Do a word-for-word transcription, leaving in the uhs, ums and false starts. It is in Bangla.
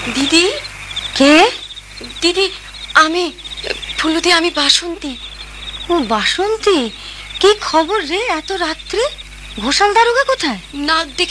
দিদি। কে? দিদি আমি ফুলুদি, আমি বাসন্তী। ও বাসন্তী, কি খবর রে এত রাত্রে? ঘোষাল দারোগা কোথায়? নাক